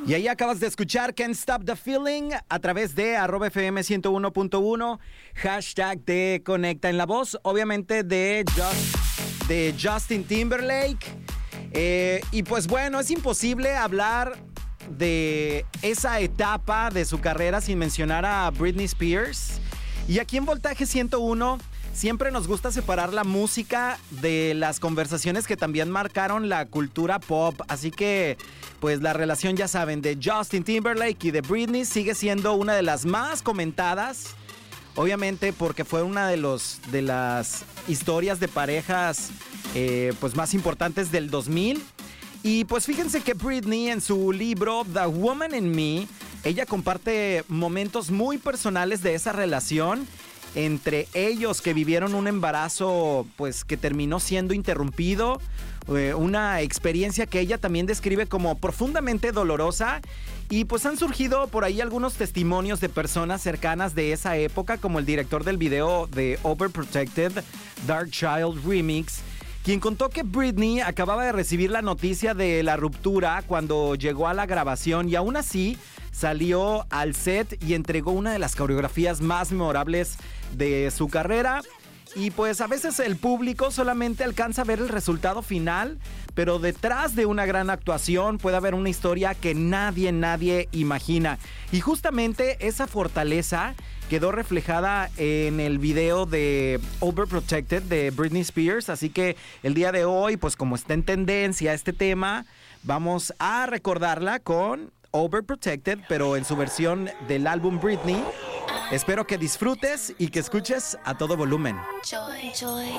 Y ahí acabas de escuchar Can't Stop the Feeling a través de @FM 101.1, hashtag de Conecta en la Voz, obviamente de Justin Timberlake. Y pues bueno, es imposible hablar de esa etapa de su carrera sin mencionar a Britney Spears. Y aquí en Voltaje 101 siempre nos gusta separar la música de las conversaciones que también marcaron la cultura pop. Así que, pues la relación, ya saben, de Justin Timberlake y de Britney sigue siendo una de las más comentadas. Obviamente porque fue una de las historias de parejas pues más importantes del 2000. Y pues fíjense que Britney, en su libro The Woman in Me, ella comparte momentos muy personales de esa relación. Entre ellos, que vivieron un embarazo pues que terminó siendo interrumpido, una experiencia que ella también describe como profundamente dolorosa. Y pues han surgido por ahí algunos testimonios de personas cercanas de esa época, como el director del video de Overprotected, Dark Child Remix, quien contó que Britney acababa de recibir la noticia de la ruptura cuando llegó a la grabación y aún así salió al set y entregó una de las coreografías más memorables de su carrera. Y pues a veces el público solamente alcanza a ver el resultado final, pero detrás de una gran actuación puede haber una historia que nadie imagina. Y justamente esa fortaleza quedó reflejada en el video de Overprotected de Britney Spears. Así que el día de hoy, pues como está en tendencia este tema, vamos a recordarla con Overprotected, pero en su versión del álbum Britney. Espero que disfrutes y que escuches a todo volumen. Joy,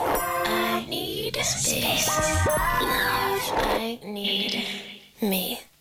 I need space. Love, I need me.